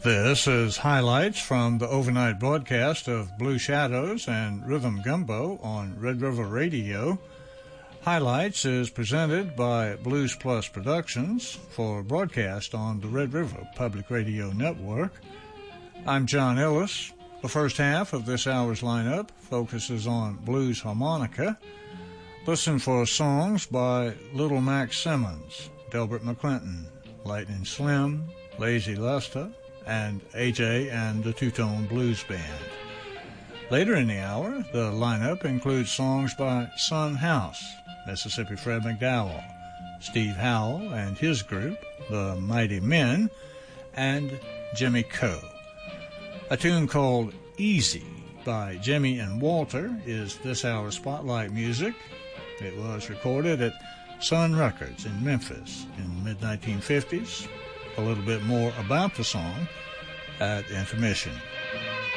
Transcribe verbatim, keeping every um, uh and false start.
This is highlights from the overnight broadcast of Blue Shadows and Rhythm Gumbo on Red River Radio. Highlights is presented by Blues Plus Productions for broadcast on the Red River Public Radio Network. I'm John Ellis. The first half of this hour's lineup focuses on blues harmonica. Listen for songs by Little Mac Simmons, Delbert McClinton, Lightning Slim, Lazy Luster, and A J and the Two-Tone Blues Band. Later in the hour, the lineup includes songs by Son House, Mississippi Fred McDowell, Steve Howell and his group, the Mighty Men, and Jimmy Coe. A tune called Easy by Jimmy and Walter is this hour's spotlight music. It was recorded at Sun Records in Memphis in the mid nineteen fifties. A little bit more about the song at intermission.